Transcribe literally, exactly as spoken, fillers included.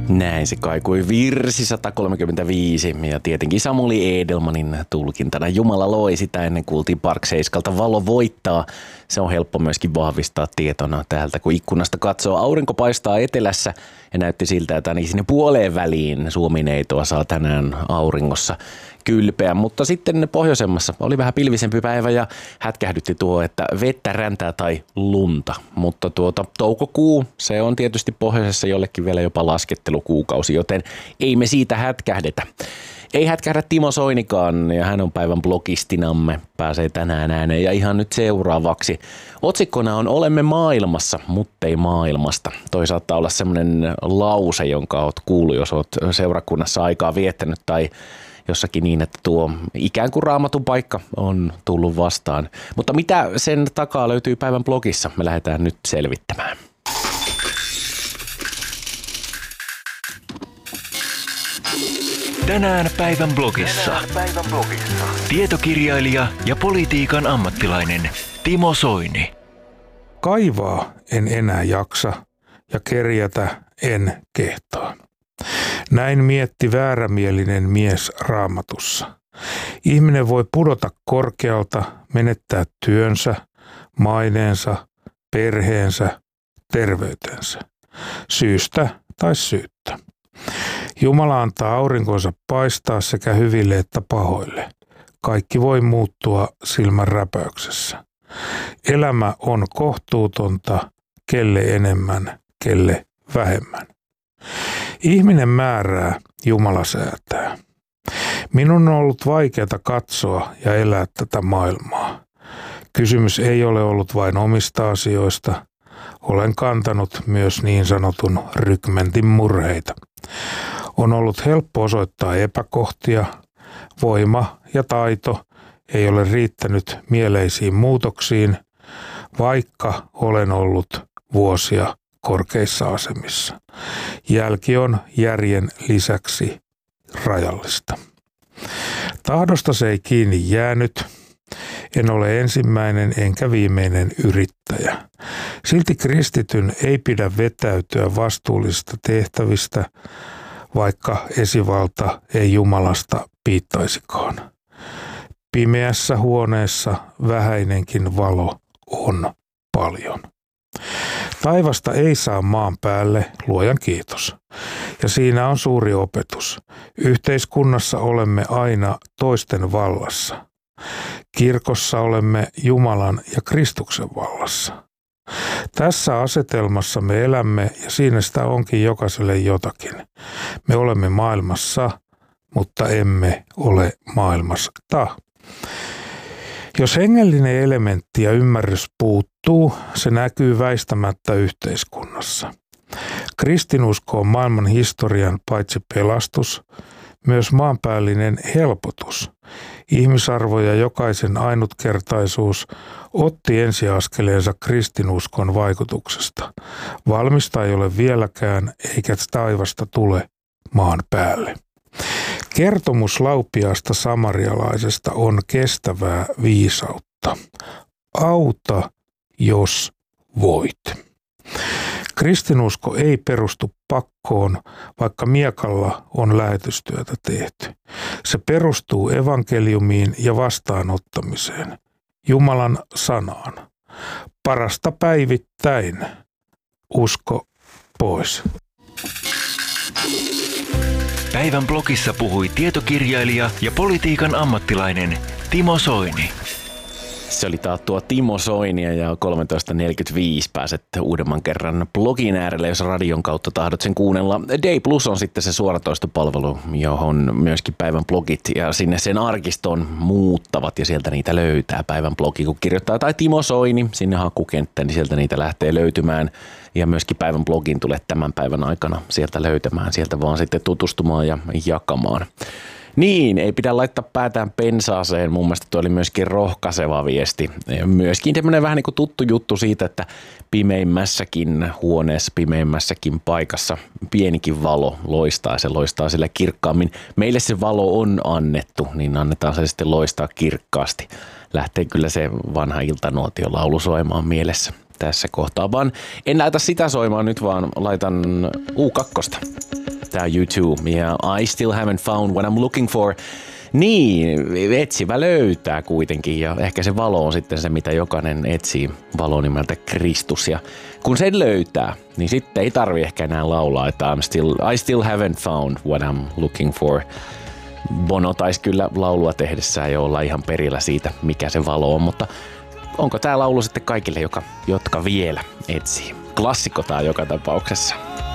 Näin se kaikui virsi sata kolmekymmentäviisi ja tietenkin Samuli Edelmanin tulkintana. Jumala loi, sitä ennen kuultiin Park Seiskalta Valo voittaa. Se on helppo myöskin vahvistaa tietona täältä, kun ikkunasta katsoo. Aurinko paistaa etelässä ja näytti siltä, että niin sinne puoleen väliin Suomi-neitoa saa tänään auringossa kylpeä, mutta sitten pohjoisemmassa oli vähän pilvisempi päivä ja hätkähdytti tuo, että vettä, räntää tai lunta, mutta tuota toukokuu, se on tietysti pohjoisessa jollekin vielä jopa laskettelukuukausi, joten ei me siitä hätkähdetä. Ei hätkähdä Timo Soinikaan ja hän on päivän blogistinamme, pääsee tänään ääneen ja ihan nyt seuraavaksi. Otsikkona on Olemme maailmassa, muttei maailmasta. Toi saattaa olla semmoinen lause, jonka oot kuullut, jos oot seurakunnassa aikaa viettänyt tai jossakin niin, että tuo ikään kuin Raamatun paikka on tullut vastaan. Mutta mitä sen takaa löytyy päivän blogissa? Me lähdetään nyt selvittämään. Tänään päivän blogissa. Tänään päivän blogissa. Tietokirjailija ja politiikan ammattilainen Timo Soini. Kaivaa en enää jaksa ja kerjätä en kehtaa. Näin mietti väärämielinen mies Raamatussa. Ihminen voi pudota korkealta, menettää työnsä, maineensa, perheensä, terveytensä, syystä tai syyttä. Jumala antaa aurinkonsa paistaa sekä hyville että pahoille. Kaikki voi muuttua silmän räpäyksessä. Elämä on kohtuutonta, kelle enemmän, kelle vähemmän. Ihminen määrää, Jumala säätää. Minun on ollut vaikeaa katsoa ja elää tätä maailmaa. Kysymys ei ole ollut vain omista asioista. Olen kantanut myös niin sanotun rykmentin murheita. On ollut helppo osoittaa epäkohtia. Voima ja taito ei ole riittänyt mieleisiin muutoksiin, vaikka olen ollut vuosia korkeissa asemissa. Jälki on järjen lisäksi rajallista. Tahdosta se ei kiinni jäänyt. En ole ensimmäinen enkä viimeinen yrittäjä. Silti kristityn ei pidä vetäytyä vastuullisista tehtävistä, vaikka esivalta ei Jumalasta piittaisikaan. Pimeässä huoneessa vähäinenkin valo on paljon. Taivasta ei saa maan päälle, luojan kiitos. Ja siinä on suuri opetus. Yhteiskunnassa olemme aina toisten vallassa. Kirkossa olemme Jumalan ja Kristuksen vallassa. Tässä asetelmassa me elämme ja siinä sitä onkin jokaiselle jotakin. Me olemme maailmassa, mutta emme ole maailmasta. Jos hengellinen elementti ja ymmärrys puuttuu, se näkyy väistämättä yhteiskunnassa. Kristinusko on maailman historian paitsi pelastus, myös maanpäällinen helpotus. Ihmisarvo ja jokaisen ainutkertaisuus otti ensiaskeleensa kristinuskon vaikutuksesta. Valmista ei ole vieläkään, eikä taivasta tule maan päälle. Kertomus laupiaasta samarialaisesta on kestävää viisautta. Auta, jos voit. Kristinusko ei perustu pakkoon, vaikka miekalla on lähetystyötä tehty. Se perustuu evankeliumiin ja vastaanottamiseen, Jumalan sanaan. Parasta päivittäin. Usko pois. Päivän blogissa puhui tietokirjailija ja politiikan ammattilainen Timo Soini. Se oli taas tuo Timo Soinia ja kolmetoista neljäkymmentäviisi pääset uudemman kerran blogin äärelle, jos radion kautta tahdot sen kuunnella. Day Plus on sitten se suoratoistopalvelu, johon myöskin päivän blogit ja sinne sen arkiston muuttavat ja sieltä niitä löytää päivän blogi. Kun kirjoittaa tai Timo Soini sinne hakukenttä, niin sieltä niitä lähtee löytymään. Ja myöskin päivän blogin tulee tämän päivän aikana sieltä löytämään, sieltä vaan sitten tutustumaan ja jakamaan. Niin, ei pidä laittaa päätään pensaaseen. Mun mielestä tuo oli myöskin rohkaiseva viesti. Myöskin tämmöinen vähän niin kuin tuttu juttu siitä, että pimeimmässäkin huoneessa, pimeimmässäkin paikassa pienikin valo loistaa ja se loistaa sillä kirkkaammin. Meille se valo on annettu, niin annetaan se sitten loistaa kirkkaasti. Lähtee kyllä se vanha iltanuotio laulu soimaan mielessä tässä kohtaa, vaan en laita sitä soimaan nyt, vaan laitan U kaksi. tää U two ja I still haven't found what I'm looking for. Niin, etsivä löytää kuitenkin ja ehkä se valo on sitten se, mitä jokainen etsii, valo nimeltä Kristus. Ja kun sen löytää, niin sitten ei tarvi ehkä enää laulaa, että I'm still, I still haven't found what I'm looking for. Bono taisi kyllä laulua tehdessään jo olla ihan perillä siitä, mikä se valo on, mutta onko tää laulu sitten kaikille, joka, jotka vielä etsii? Klassikko tää joka tapauksessa.